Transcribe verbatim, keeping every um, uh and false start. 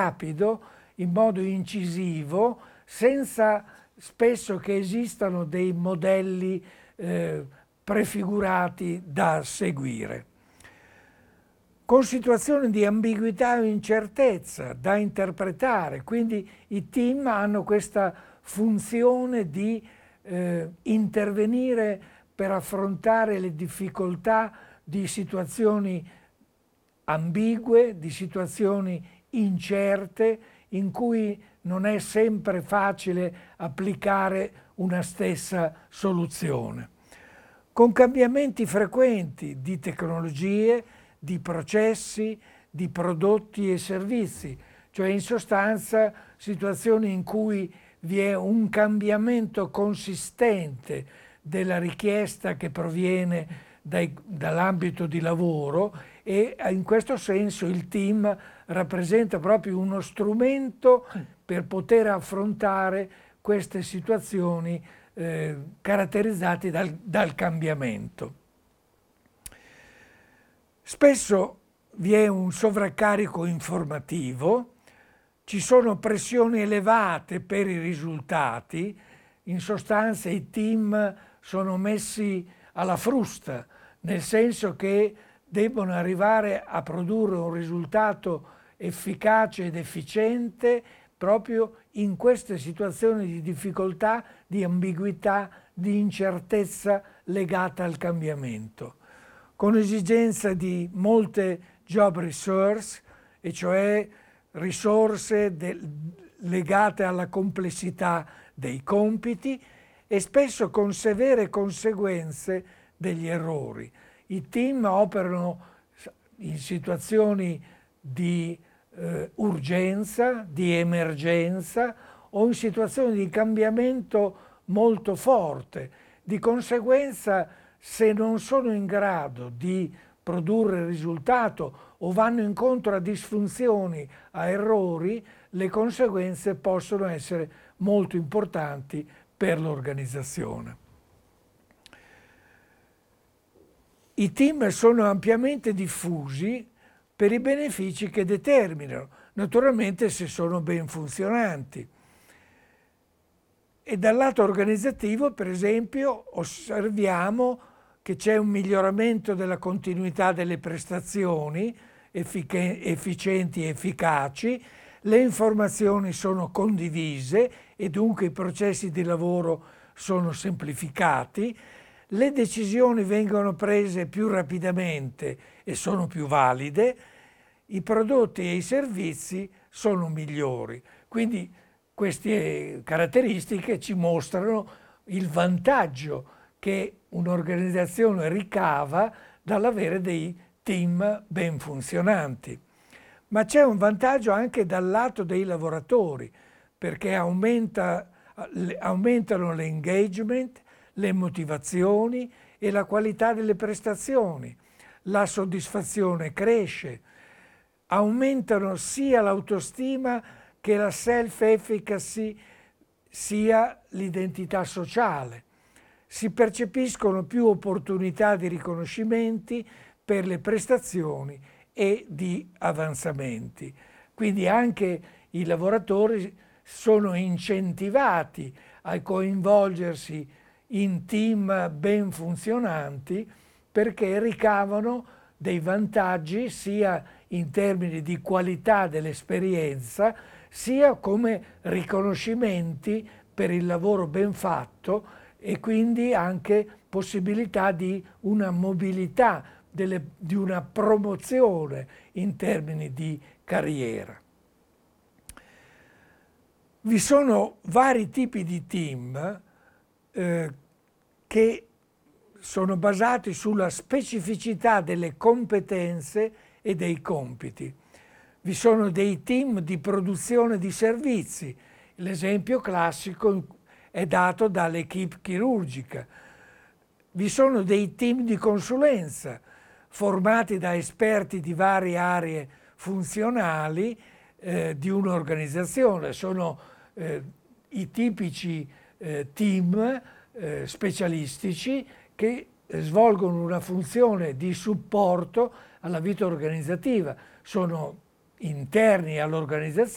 rapido, in modo incisivo, senza spesso che esistano dei modelli eh, prefigurati da seguire. Con situazioni di ambiguità o incertezza da interpretare, quindi i team hanno questa funzione di eh, intervenire per affrontare le difficoltà di situazioni ambigue, di situazioni incerte, in cui non è sempre facile applicare una stessa soluzione. Con cambiamenti frequenti di tecnologie, di processi, di prodotti e servizi, cioè in sostanza situazioni in cui vi è un cambiamento consistente della richiesta che proviene dai, dall'ambito di lavoro, e in questo senso il team rappresenta proprio uno strumento per poter affrontare queste situazioni eh, caratterizzate dal, dal cambiamento. Spesso vi è un sovraccarico informativo, ci sono pressioni elevate per i risultati, in sostanza i team sono messi alla frusta, nel senso che debbono arrivare a produrre un risultato efficace ed efficiente proprio in queste situazioni di difficoltà, di ambiguità, di incertezza legata al cambiamento, con esigenza di molte job resource, e cioè risorse del, legate alla complessità dei compiti, e spesso con severe conseguenze degli errori. I team operano in situazioni di eh, urgenza, di emergenza o in situazioni di cambiamento molto forte. Di conseguenza, se non sono in grado di produrre risultato o vanno incontro a disfunzioni, a errori, le conseguenze possono essere molto importanti per l'organizzazione. I team sono ampiamente diffusi per i benefici che determinano, naturalmente se sono ben funzionanti. E dal lato organizzativo, per esempio, osserviamo che c'è un miglioramento della continuità delle prestazioni effic- efficienti e efficaci, le informazioni sono condivise e dunque i processi di lavoro sono semplificati, le decisioni vengono prese più rapidamente e sono più valide, i prodotti e i servizi sono migliori. Quindi queste caratteristiche ci mostrano il vantaggio che un'organizzazione ricava dall'avere dei team ben funzionanti. Ma c'è un vantaggio anche dal lato dei lavoratori, perché aumenta, aumentano l'engagement, le motivazioni e la qualità delle prestazioni, la soddisfazione cresce, aumentano sia l'autostima che la self-efficacy, sia l'identità sociale. Si percepiscono più opportunità di riconoscimenti per le prestazioni e di avanzamenti. Quindi anche i lavoratori sono incentivati a coinvolgersi in team ben funzionanti perché ricavano dei vantaggi sia in termini di qualità dell'esperienza, sia come riconoscimenti per il lavoro ben fatto e quindi anche possibilità di una mobilità, delle, di una promozione in termini di carriera. Vi sono vari tipi di team eh, che sono basati sulla specificità delle competenze e dei compiti. Vi sono dei team di produzione di servizi. L'esempio classico è dato dall'equipe chirurgica. Vi sono dei team di consulenza formati da esperti di varie aree funzionali eh, di un'organizzazione. Sono eh, i tipici eh, team eh, specialistici che svolgono una funzione di supporto alla vita organizzativa. Sono interni all'organizzazione